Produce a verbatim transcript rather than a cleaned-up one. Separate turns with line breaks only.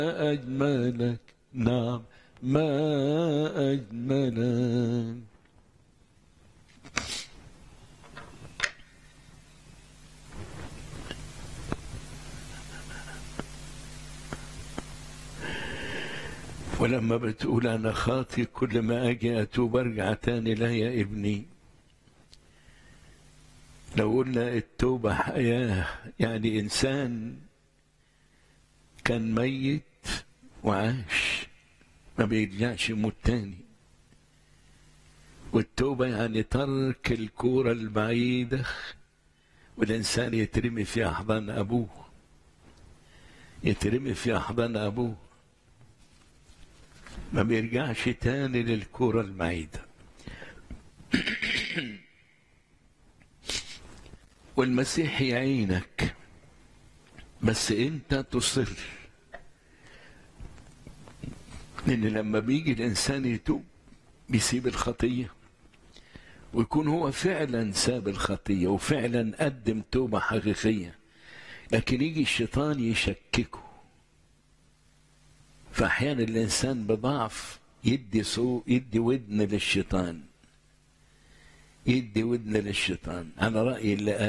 أجملك، نعم ما أجملك. ولما بتقول أنا خاطي كل ما أجي أتوب أرجع تاني، لا يا ابني. لو قلنا التوبة حياة، يعني إنسان كان ميت وعاش ما بيرجعش يموت تاني. والتوبة يعني ترك الكورة البعيدة والإنسان يترمي في أحضان أبوه، يترمي في أحضان أبوه، ما بيرجعش تاني للكورة البعيدة. والمسيح يعينك، بس انت تصر. لان لما بيجي الانسان يتوب بيسيب الخطية، ويكون هو فعلا ساب الخطية وفعلا قدم توبة حقيقية، لكن يجي الشيطان يشككه. فأحيانا الإنسان بضعف يدي سوء، يدي ودن للشيطان، يدي ودن للشيطان على رأي اللي